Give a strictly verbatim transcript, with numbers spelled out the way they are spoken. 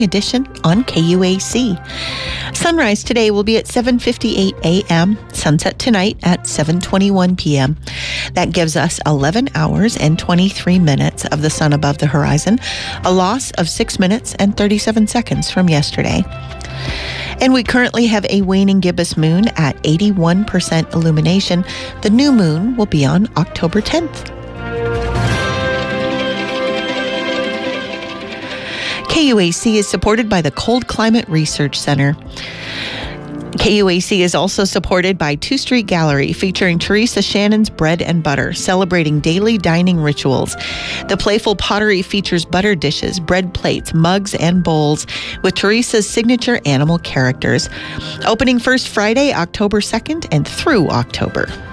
edition on K U A C. Sunrise today will be at seven fifty-eight a.m., sunset tonight at seven twenty-one p.m. That gives us eleven hours and twenty-three minutes of the sun above the horizon, a loss of six minutes and thirty-seven seconds from yesterday. And we currently have a waning gibbous moon at eighty-one percent illumination. The new moon will be on October tenth. K U A C is supported by the Cold Climate Research Center. K U A C is also supported by Two Street Gallery, featuring Teresa Shannon's Bread and Butter, celebrating daily dining rituals. The playful pottery features butter dishes, bread plates, mugs, and bowls with Teresa's signature animal characters. Opening first Friday, October second, and through October.